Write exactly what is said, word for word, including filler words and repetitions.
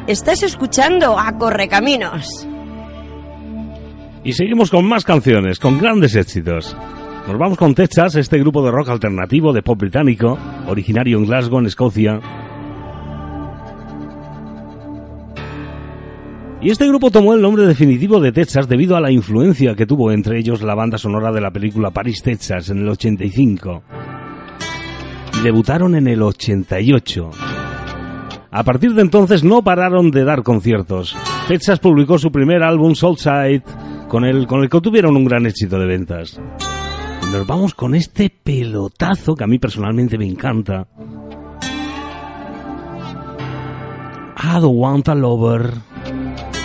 Estás escuchando a Correcaminos. Y seguimos con más canciones, con grandes éxitos. Nos vamos con Texas, este grupo de rock alternativo de pop británico, originario en Glasgow, en Escocia. Y este grupo tomó el nombre definitivo de Texas debido a la influencia que tuvo entre ellos la banda sonora de la película Paris, Texas, en el ochenta y cinco. Y debutaron en el ochenta y ocho. A partir de entonces no pararon de dar conciertos. Texas publicó su primer álbum, Soulside, con el, con el que obtuvieron un gran éxito de ventas. Y nos vamos con este pelotazo que a mí personalmente me encanta. I don't want a lover.